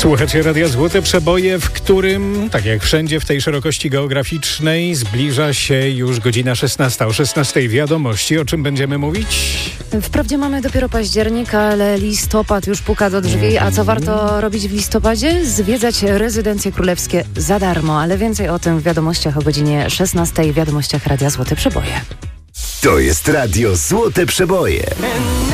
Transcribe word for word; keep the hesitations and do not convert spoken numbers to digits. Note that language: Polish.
Słuchacie Radia Złote Przeboje, w którym, tak jak wszędzie w tej szerokości geograficznej, zbliża się już godzina szesnasta. O szesnastej wiadomości, o czym będziemy mówić? Wprawdzie mamy dopiero październik, ale listopad już puka do drzwi. A co warto robić w listopadzie? Zwiedzać rezydencje królewskie za darmo. Ale więcej o tym w wiadomościach o godzinie szesnastej. W wiadomościach Radia Złote Przeboje. To jest Radio Złote Przeboje.